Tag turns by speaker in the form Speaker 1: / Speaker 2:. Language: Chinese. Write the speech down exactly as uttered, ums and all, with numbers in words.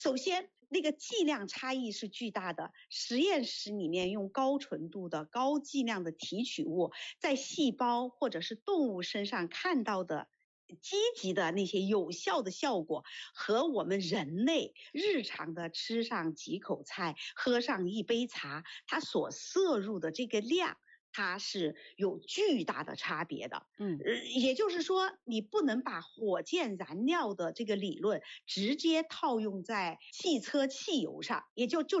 Speaker 1: 首先那个剂量差异是巨大的，实验室里面用高纯度的高剂量的提取物，在细胞或者是动物身上看到的积极的那些有效的效果，和我们人类日常的吃上几口菜，喝上一杯茶，它所摄入的这个量，它是有巨大的差别的。
Speaker 2: 嗯，
Speaker 1: 也就是说，你不能把火箭燃料的这个理论直接套用在汽车汽油上，也就就